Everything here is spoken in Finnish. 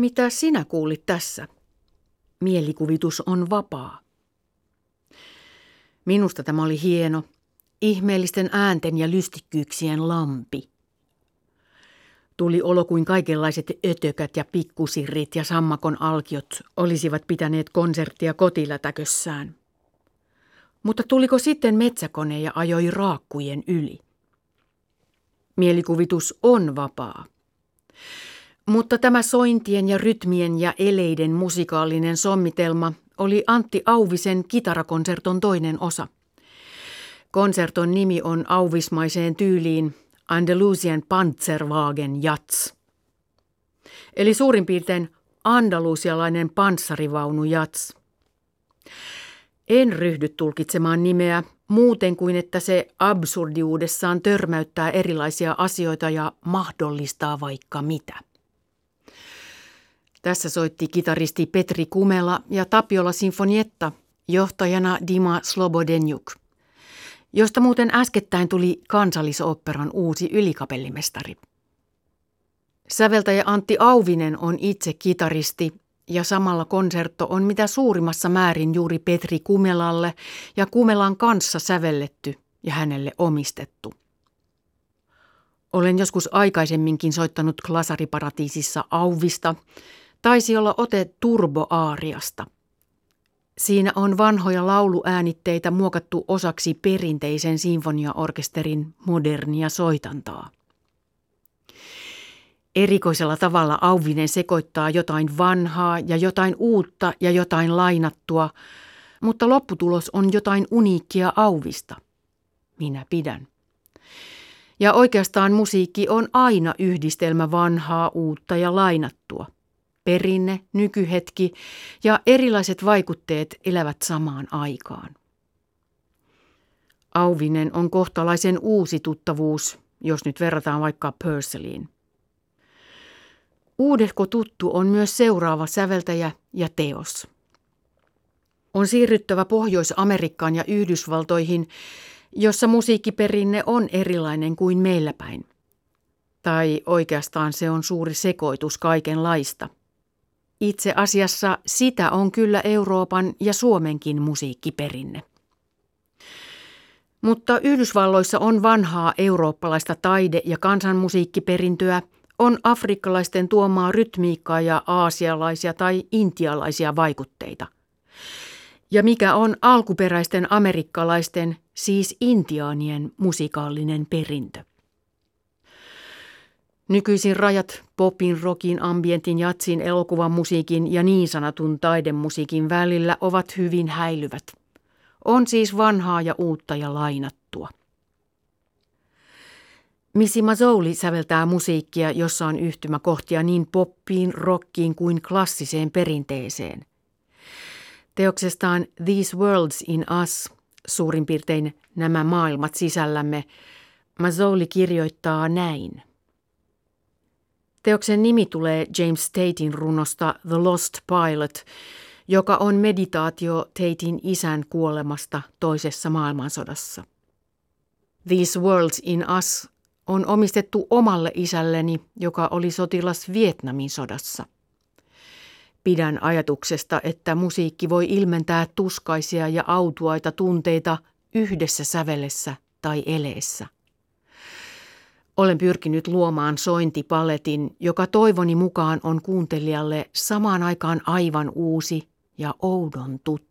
Mitä sinä kuulit tässä? Mielikuvitus on vapaa. Minusta tämä oli hieno, ihmeellisten äänten ja lystikkyyksien lampi. Tuli olo kuin kaikenlaiset ötökät ja pikkusirrit ja sammakon alkiot olisivat pitäneet konserttia kotilätäkössään. Mutta tuliko sitten metsäkone ja ajoi raakkujen yli? Mielikuvitus on vapaa. Mutta tämä sointien ja rytmien ja eleiden musikaalinen sommitelma oli Antti Auvisen kitarakonserton toinen osa. Konserton nimi on auvismaiseen tyyliin Andalusian Panzerwagen Jats. Eli suurin piirtein andalusialainen panssarivaunu Jats. En ryhdy tulkitsemaan nimeä muuten kuin että se absurdiudessaan törmäyttää erilaisia asioita ja mahdollistaa vaikka mitä. Tässä soitti kitaristi Petri Kumela ja Tapiola Sinfonietta, johtajana Dima Slobodenjuk, josta muuten äskettäin tuli Kansallisoopperan uusi ylikapellimestari. Säveltäjä Antti Auvinen on itse kitaristi ja samalla konsertto on mitä suurimmassa määrin juuri Petri Kumelalle ja Kumelan kanssa sävelletty ja hänelle omistettu. Olen joskus aikaisemminkin soittanut Glasariparatiisissa Auvista, taisi olla ote Turbo-aariasta. Siinä on vanhoja lauluäänitteitä muokattu osaksi perinteisen sinfoniaorkesterin modernia soitantaa. Erikoisella tavalla Auvinen sekoittaa jotain vanhaa ja jotain uutta ja jotain lainattua, mutta lopputulos on jotain uniikkia Auvista. Minä pidän. Ja oikeastaan musiikki on aina yhdistelmä vanhaa, uutta ja lainattua. Perinne, nykyhetki ja erilaiset vaikutteet elävät samaan aikaan. Auvinen on kohtalaisen uusi tuttavuus, jos nyt verrataan vaikka Purcelliin. Uudehko tuttu on myös seuraava säveltäjä ja teos. On siirryttävä Pohjois-Amerikkaan ja Yhdysvaltoihin, jossa musiikkiperinne on erilainen kuin meillä päin. Tai oikeastaan se on suuri sekoitus kaikenlaista. Itse asiassa sitä on kyllä Euroopan ja Suomenkin musiikkiperinne. Mutta Yhdysvalloissa on vanhaa eurooppalaista taide- ja kansanmusiikkiperintöä, on afrikkalaisten tuomaa rytmiikkaa ja aasialaisia tai intialaisia vaikutteita. Ja mikä on alkuperäisten amerikkalaisten, siis intiaanien musikaalinen perintö? Nykyisin rajat popin, rockin, ambientin, jatsin, elokuvan musiikin ja niin sanotun taidemusiikin välillä ovat hyvin häilyvät. On siis vanhaa ja uutta ja lainattua. Missy Mazzoli säveltää musiikkia, jossa on yhtymäkohtia niin poppiin, rockiin kuin klassiseen perinteeseen. Teoksestaan These Worlds in Us, suurin piirtein nämä maailmat sisällämme, Mazzoli kirjoittaa näin. Teoksen nimi tulee James Taten runosta The Lost Pilot, joka on meditaatio Taten isän kuolemasta toisessa maailmansodassa. These Worlds in Us on omistettu omalle isälleni, joka oli sotilas Vietnamin sodassa. Pidän ajatuksesta, että musiikki voi ilmentää tuskaisia ja autuaita tunteita yhdessä sävelessä tai eleessä. Olen pyrkinyt luomaan sointipaletin, joka toivoni mukaan on kuuntelijalle samaan aikaan aivan uusi ja oudon tuttu.